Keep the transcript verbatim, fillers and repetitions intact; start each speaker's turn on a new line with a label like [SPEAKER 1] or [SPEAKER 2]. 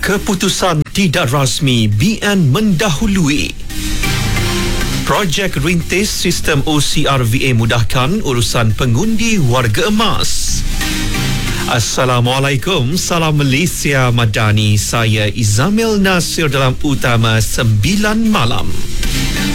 [SPEAKER 1] Keputusan tidak rasmi B N mendahului. Projek rintis sistem O C R V A mudahkan urusan pengundi warga emas. Assalamualaikum, salam Malaysia Madani. Saya Izamil Nasir dalam Utama sembilan Malam.